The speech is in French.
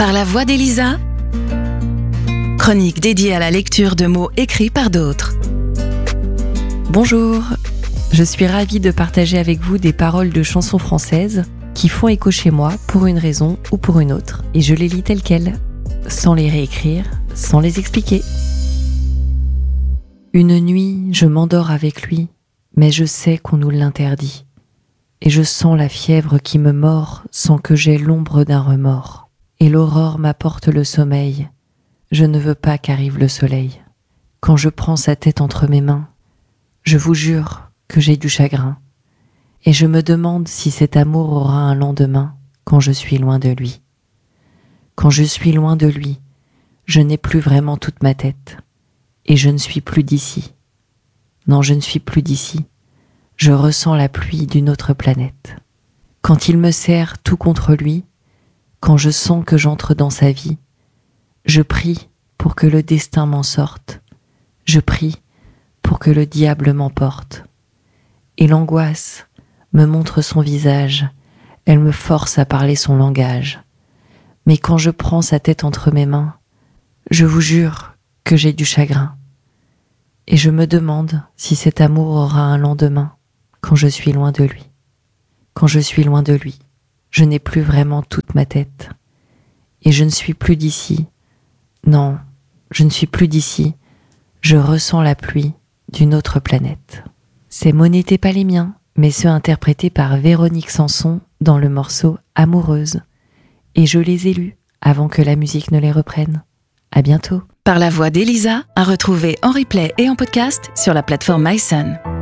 Par la voix d'Elisa, chronique dédiée à la lecture de mots écrits par d'autres. Bonjour, je suis ravie de partager avec vous des paroles de chansons françaises qui font écho chez moi pour une raison ou pour une autre. Et je les lis telles quelles, sans les réécrire, sans les expliquer. Une nuit, je m'endors avec lui, mais je sais qu'on nous l'interdit. Et je sens la fièvre qui me mord sans que j'aie l'ombre d'un remords. Et l'aurore m'apporte le sommeil. Je ne veux pas qu'arrive le soleil. Quand je prends sa tête entre mes mains, je vous jure que j'ai du chagrin. Et je me demande si cet amour aura un lendemain quand je suis loin de lui. Quand je suis loin de lui, je n'ai plus vraiment toute ma tête. Et je ne suis plus d'ici. Non, je ne suis plus d'ici. Je ressens la pluie d'une autre planète. Quand il me serre tout contre lui, quand je sens que j'entre dans sa vie, je prie pour que le destin m'en sorte. Je prie pour que le diable m'emporte. Et l'angoisse me montre son visage, elle me force à parler son langage. Mais quand je prends sa tête entre mes mains, je vous jure que j'ai du chagrin. Et je me demande si cet amour aura un lendemain quand je suis loin de lui. Quand je suis loin de lui, je n'ai plus vraiment toute ma tête. Et je ne suis plus d'ici. Non, je ne suis plus d'ici. Je ressens la pluie d'une autre planète. Ces mots n'étaient pas les miens, mais ceux interprétés par Véronique Sanson dans le morceau Amoureuse. Et je les ai lus avant que la musique ne les reprenne. À bientôt. Par la voix d'Elisa, à retrouver en replay et en podcast sur la plateforme MySun.